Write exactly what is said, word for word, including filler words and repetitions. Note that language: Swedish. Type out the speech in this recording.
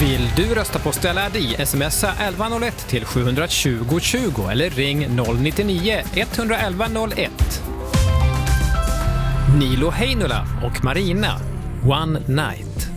Vill du rösta på Stella Di, smsa elva noll ett till sju tjugo tjugo eller ring noll nio nio ett ett ett noll ett. Nilo Heinola och Marina, One Night.